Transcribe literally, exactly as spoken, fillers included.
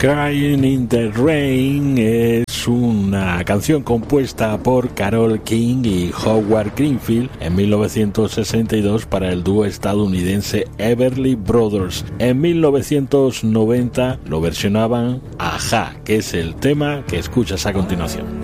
Crying in the Rain es una canción compuesta por Carole King y Howard Greenfield en mil novecientos sesenta y dos para el dúo estadounidense Everly Brothers. En mil novecientos noventa lo versionaban A-ha, que es el tema que escuchas a continuación.